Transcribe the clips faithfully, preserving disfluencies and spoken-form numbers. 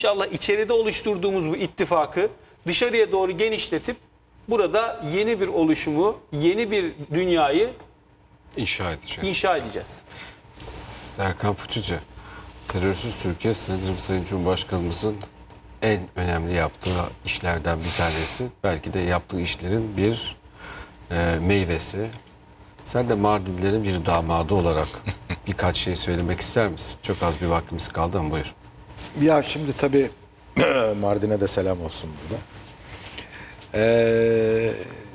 İnşallah içeride oluşturduğumuz bu ittifakı dışarıya doğru genişletip burada yeni bir oluşumu, yeni bir dünyayı İnşa edeceğiz. inşa edeceğiz. Serkan Fıçıcı, terörsüz Türkiye sanırım Sayın Cumhurbaşkanımızın en önemli yaptığı işlerden bir tanesi. Belki de yaptığı işlerin bir e, meyvesi. Sen de Mardinlerin bir damadı olarak birkaç şey söylemek ister misin? Çok az bir vaktimiz kaldı ama buyur. Ya şimdi tabii Mardin'e de selam olsun burada. Ee,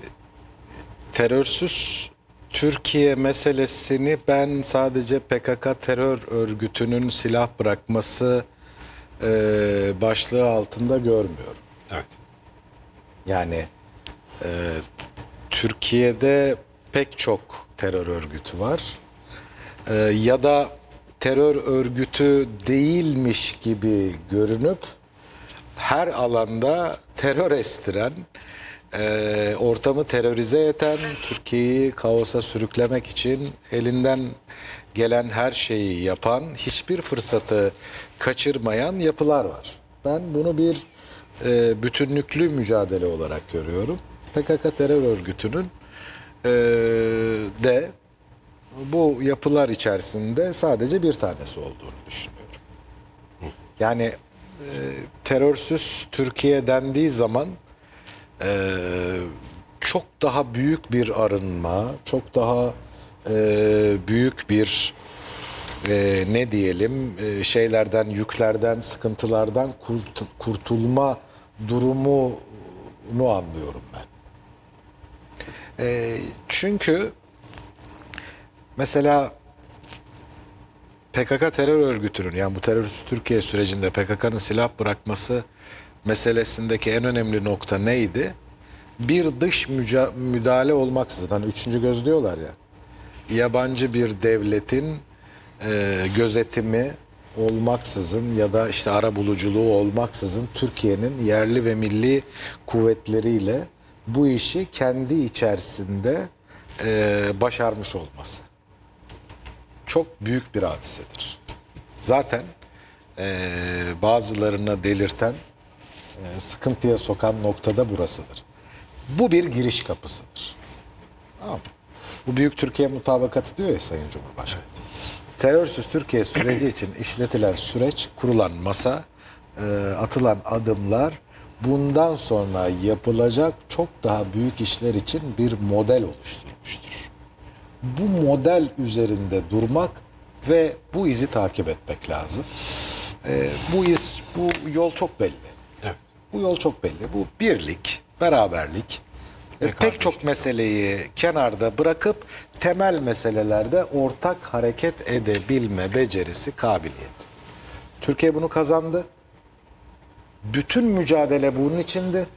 terörsüz Türkiye meselesini ben sadece P K K terör örgütünün silah bırakması e, başlığı altında görmüyorum. Evet. Yani e, Türkiye'de pek çok terör örgütü var. E, ya da terör örgütü değilmiş gibi görünüp her alanda terör estiren, e, ortamı terörize eden, Türkiye'yi kaosa sürüklemek için elinden gelen her şeyi yapan, hiçbir fırsatı kaçırmayan yapılar var. Ben bunu bir e, bütünlüklü mücadele olarak görüyorum. P K K terör örgütünün e, de bu yapılar içerisinde sadece bir tanesi olduğunu düşünüyorum. Yani e, terörsüz Türkiye dendiği zaman e, çok daha büyük bir arınma, çok daha e, büyük bir e, ne diyelim e, şeylerden, yüklerden, sıkıntılardan kurt, kurtulma durumunu anlıyorum ben. E, çünkü mesela P K K terör örgütünün, yani bu terörist Türkiye sürecinde P K K'nın silah bırakması meselesindeki en önemli nokta neydi? Bir dış müca- müdahale olmaksızın, hani üçüncü göz diyorlar ya, yabancı bir devletin e, gözetimi olmaksızın ya da işte arabuluculuğu olmaksızın Türkiye'nin yerli ve milli kuvvetleriyle bu işi kendi içerisinde e, başarmış olması. Çok büyük bir hadisedir. Zaten e, bazılarına delirten, e, sıkıntıya sokan noktada burasıdır. Bu bir giriş kapısıdır. Tamam mı? Bu Büyük Türkiye Mutabakatı diyor ya Sayın Cumhurbaşkanı. Evet. Terörsüz Türkiye süreci için işletilen süreç, kurulan masa, e, atılan adımlar bundan sonra yapılacak çok daha büyük işler için bir model oluşturmuştur. Bu model üzerinde durmak ve bu izi takip etmek lazım. Ee, bu iz, bu yol çok belli. Evet. Bu yol çok belli. Bu birlik, beraberlik, e, pek çok meseleyi kenarda bırakıp temel meselelerde ortak hareket edebilme becerisi, kabiliyet. Türkiye bunu kazandı. Bütün mücadele bunun içindi.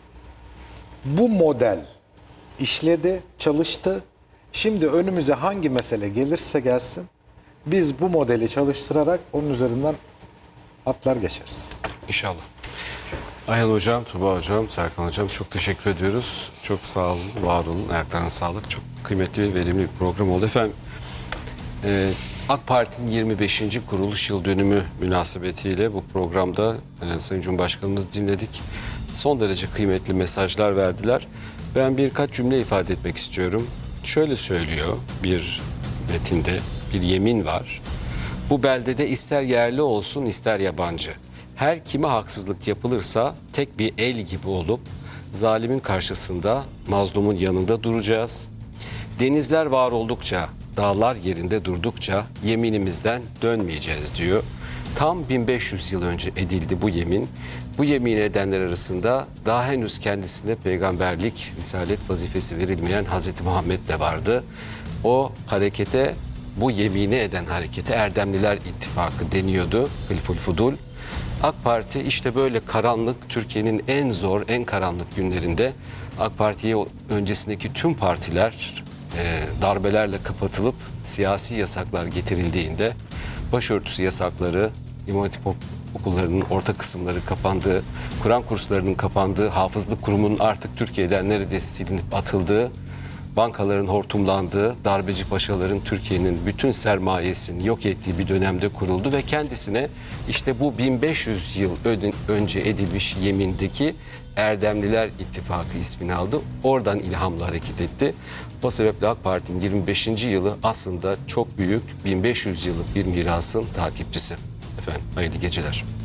Bu model işledi, çalıştı. Şimdi önümüze hangi mesele gelirse gelsin, biz bu modeli çalıştırarak onun üzerinden atlar geçeriz. İnşallah. Ayhan Hocam, Tuba Hocam, Serkan Hocam çok teşekkür ediyoruz. Çok sağ olun, var olun. Ayaklarına sağlık. Çok kıymetli ve verimli bir program oldu. Efendim, e, AK Parti'nin yirmi beşinci kuruluş yıl dönümü münasebetiyle bu programda e, Sayın Cumhurbaşkanımızı dinledik. Son derece kıymetli mesajlar verdiler. Ben birkaç cümle ifade etmek istiyorum. Şöyle söylüyor bir metinde, bir yemin var. Bu beldede ister yerli olsun ister yabancı. Her kime haksızlık yapılırsa tek bir el gibi olup zalimin karşısında mazlumun yanında duracağız. Denizler var oldukça, dağlar yerinde durdukça yeminimizden dönmeyeceğiz diyor. Tam bin beş yüz yıl önce edildi bu yemin. Bu yemin edenler arasında daha henüz kendisine peygamberlik, risalet vazifesi verilmeyen Hazreti Muhammed de vardı. O harekete, bu yemini eden harekete Erdemliler İttifakı deniyordu. Hılful Fudul. AK Parti işte böyle karanlık, Türkiye'nin en zor, en karanlık günlerinde AK Parti'ye öncesindeki tüm partiler e, darbelerle kapatılıp siyasi yasaklar getirildiğinde başörtüsü yasakları, İmam Hatip okullarının orta kısımları kapandığı, Kur'an kurslarının kapandığı, hafızlık kurumunun artık Türkiye'den neredeyse silinip atıldığı bankaların hortumlandığı, darbeci paşaların Türkiye'nin bütün sermayesini yok ettiği bir dönemde kuruldu ve kendisine işte bu bin beş yüz yıl ön- önce edilmiş yemindeki Erdemliler İttifakı ismini aldı. Oradan ilhamla hareket etti. O sebeple AK Parti'nin yirmi beşinci yılı aslında çok büyük bin beş yüz yıllık bir mirasın takipçisi. Efendim hayırlı geceler.